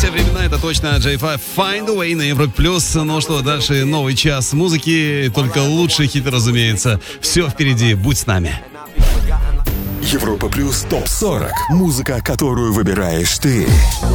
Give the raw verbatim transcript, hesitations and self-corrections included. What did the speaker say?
все времена, это точно джей пять Find a Way на Европе Плюс. Ну что, дальше новый час музыки, только лучшие хиты, разумеется. Все впереди, будь с нами. Европа Плюс топ сорок. Музыка, которую выбираешь ты.